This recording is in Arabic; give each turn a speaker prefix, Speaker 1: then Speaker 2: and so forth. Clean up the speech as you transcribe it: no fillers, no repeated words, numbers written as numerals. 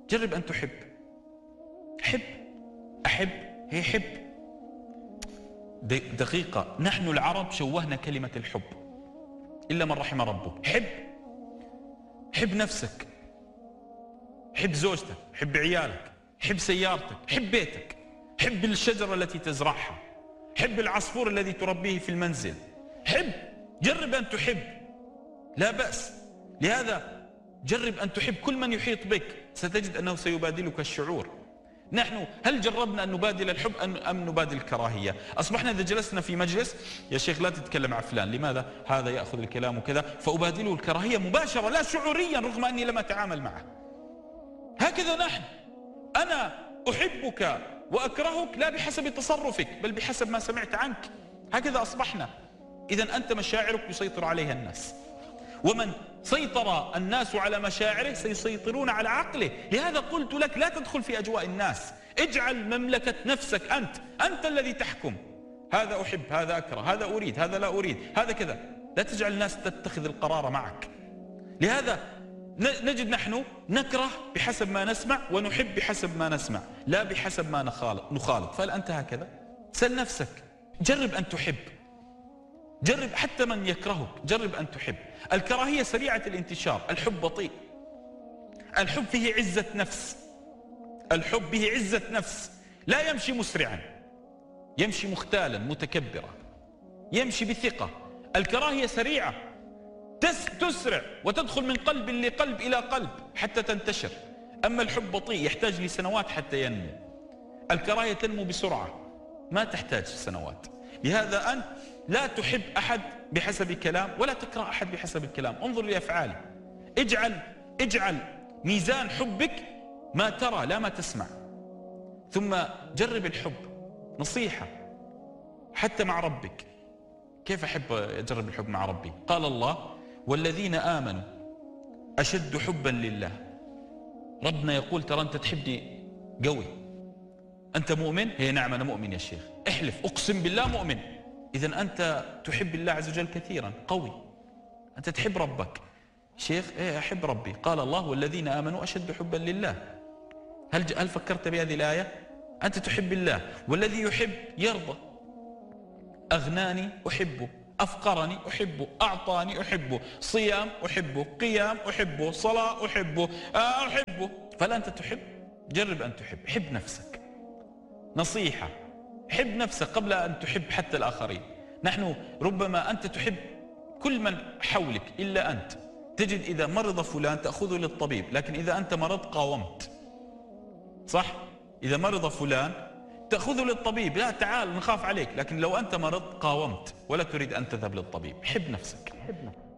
Speaker 1: جرب أن تحب. حب، أحب، هي حب. دقيقة، نحن العرب شوهنا كلمة الحب إلا من رحم ربه. حب، حب نفسك، حب زوجتك، حب عيالك، حب سيارتك، حب بيتك، حب الشجرة التي تزرعها، حب العصفور الذي تربيه في المنزل. حب، جرب أن تحب، لا بأس. لهذا جرب أن تحب كل من يحيط بك، ستجد أنه سيبادلك الشعور. نحن هل جربنا أن نبادل الحب أم نبادل الكراهية؟ أصبحنا إذا جلسنا في مجلس، يا شيخ لا تتكلم عن فلان، لماذا؟ هذا يأخذ الكلام وكذا، فأبادله الكراهية مباشرة لا شعوريا رغم أني لم أتعامل معه. هكذا نحن، أنا أحبك وأكرهك لا بحسب تصرفك بل بحسب ما سمعت عنك. هكذا أصبحنا. إذن أنت مشاعرك يسيطر عليها الناس، ومن سيطر الناس على مشاعره سيسيطرون على عقله. لهذا قلت لك لا تدخل في أجواء الناس، اجعل مملكة نفسك أنت الذي تحكم. هذا أحب، هذا أكره، هذا أريد، هذا لا أريد، هذا كذا. لا تجعل الناس تتخذ القرار معك. لهذا نجد نحن نكره بحسب ما نسمع ونحب بحسب ما نسمع لا بحسب ما نخالط. فهل أنت هكذا؟ سل نفسك، جرب أن تحب، جرب حتى من يكرهك، جرب أن تحب. الكراهية سريعة الانتشار، الحب بطيء. الحب فيه عزة نفس، الحب به عزة نفس، لا يمشي مسرعا، يمشي مختالا متكبرا، يمشي بثقة. الكراهية سريعة، تسرع وتدخل من قلب لقلب إلى قلب حتى تنتشر. أما الحب بطيء، يحتاج لسنوات حتى ينمو. الكراهية تنمو بسرعة، ما تحتاج سنوات. لهذا أنت لا تحب أحد بحسب كلام ولا تكره أحد بحسب الكلام. انظر لأفعاله. اجعل ميزان حبك ما ترى لا ما تسمع. ثم جرب الحب، نصيحة حتى مع ربك. كيف أحب أجرب الحب مع ربي؟ قال الله: والذين آمنوا أشد حبا لله. ربنا يقول: ترى أنت تحبني قوي، أنت مؤمن؟ هي نعم أنا مؤمن يا شيخ. احلف، أقسم بالله مؤمن. إذن أنت تحب الله عز وجل كثيرا، قوي، أنت تحب ربك. شيخ إيه أحب ربي. قال الله: والذين آمنوا أشد حبا لله. هل فكرت بهذه الآية؟ أنت تحب الله، والذي يحب يرضى. أغناني أحبه، أفقرني أحبه، أعطاني أحبه، صيام أحبه، قيام أحبه، صلاة أحبه، أحبه. فلا أنت تحب؟ جرب أن تحب. حب نفسك، نصيحة، حب نفسك قبل أن تحب حتى الآخرين. نحن ربما أنت تحب كل من حولك إلا أنت. تجد إذا مرض فلان تأخذه للطبيب، لكن إذا أنت مرض قاومت. صح؟ إذا مرض فلان تأخذه للطبيب، لا تعال نخاف عليك، لكن لو أنت مرض قاومت ولا تريد أن تذهب للطبيب. حب نفسك.